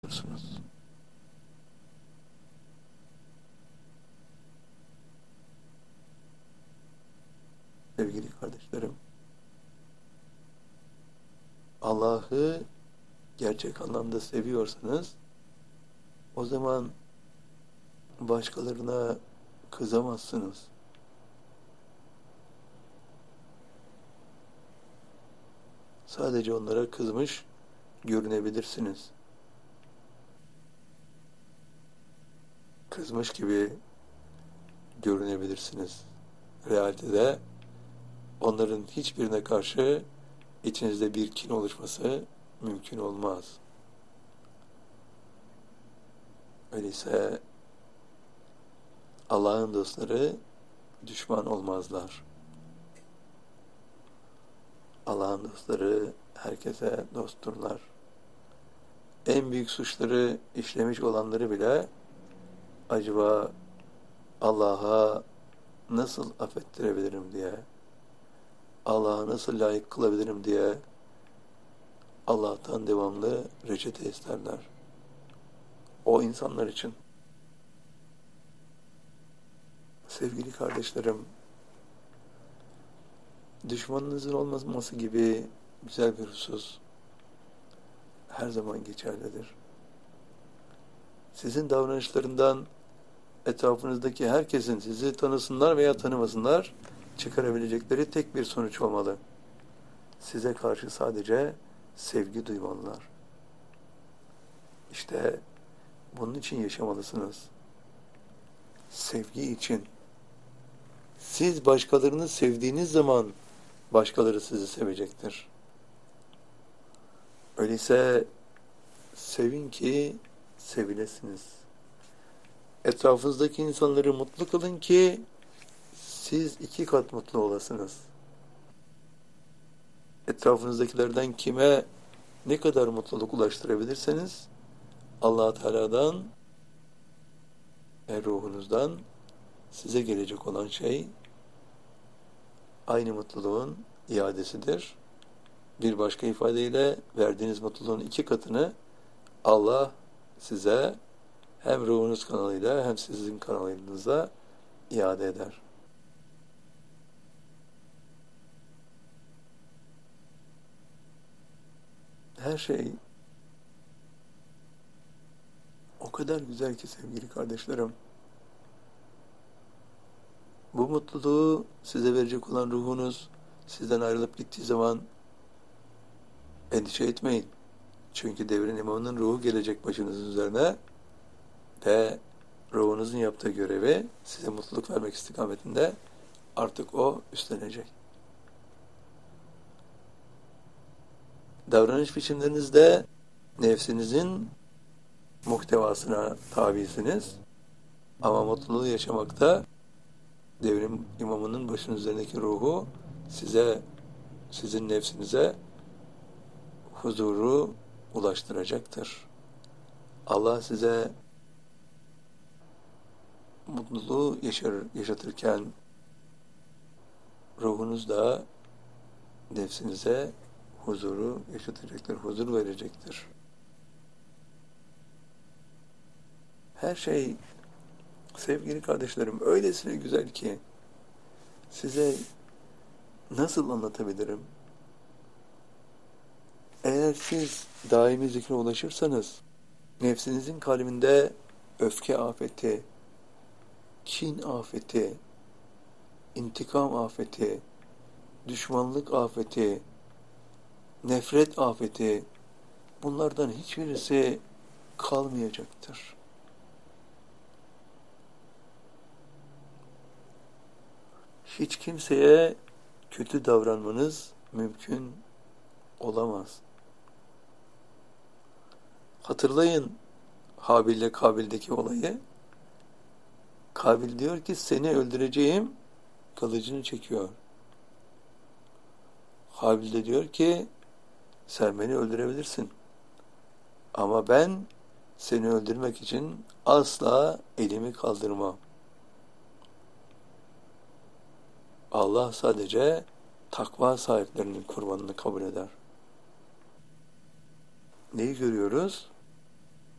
Musunuz? Sevgili kardeşlerim, Allah'ı gerçek anlamda seviyorsanız o zaman başkalarına kızamazsınız. Sadece onlara kızmış görünebilirsiniz. Kızmış gibi görünebilirsiniz. Realitede onların hiçbirine karşı içinizde bir kin oluşması mümkün olmaz. Öyleyse Allah'ın dostları düşman olmazlar. Allah'ın dostları herkese dostturlar. En büyük suçları işlemiş olanları bile acaba Allah'a nasıl affettirebilirim diye, Allah'a nasıl layık kılabilirim diye Allah'tan devamlı reçete isterler. O insanlar için. Sevgili kardeşlerim, düşmanınızın olmaması gibi güzel bir husus her zaman geçerlidir. Sizin davranışlarından etrafınızdaki herkesin sizi tanısınlar veya tanımasınlar çıkarabilecekleri tek bir sonuç olmalı. Size karşı sadece sevgi duymalılar. İşte bunun için yaşamalısınız. Sevgi için. Siz başkalarını sevdiğiniz zaman başkaları sizi sevecektir. Öyleyse sevin ki sevilesiniz. Etrafınızdaki insanları mutlu kılın ki siz 2 kat mutlu olasınız. Etrafınızdakilerden kime ne kadar mutluluk ulaştırabilirseniz Allah Teala'dan ve ruhunuzdan size gelecek olan şey aynı mutluluğun iadesidir. Bir başka ifadeyle verdiğiniz mutluluğun 2 katını Allah size hem ruhunuz kanalıyla hem sizin kanalınıza iade eder. Her şey o kadar güzel ki sevgili kardeşlerim. Bu mutluluğu size verecek olan ruhunuz sizden ayrılıp gittiği zaman endişe etmeyin. Çünkü devrin imamının ruhu gelecek başınızın üzerine ve ruhunuzun yaptığı görevi size mutluluk vermek istikametinde artık o üstlenecek. Davranış biçimlerinizde nefsinizin muhtevasına tabisiniz. Ama mutluluğu yaşamakta devrim imamının başının üzerindeki ruhu size, sizin nefsinize huzuru ulaştıracaktır. Allah size mutluluğu yaşatırken ruhunuz da nefsinize huzuru yaşatacaktır, huzur verecektir. Her şey sevgili kardeşlerim öylesine güzel ki size nasıl anlatabilirim? Eğer siz daimi zikre ulaşırsanız nefsinizin kalbinde öfke afeti, kin afeti, intikam afeti, düşmanlık afeti, nefret afeti bunlardan hiçbirisi kalmayacaktır. Hiç kimseye kötü davranmanız mümkün olamaz. Hatırlayın Habil ile Kabil'deki olayı. Kabil diyor ki seni öldüreceğim, kılıcını çekiyor. Habil de diyor ki sen beni öldürebilirsin. Ama ben seni öldürmek için asla elimi kaldırmam. Allah sadece takva sahiplerinin kurbanını kabul eder. Neyi görüyoruz?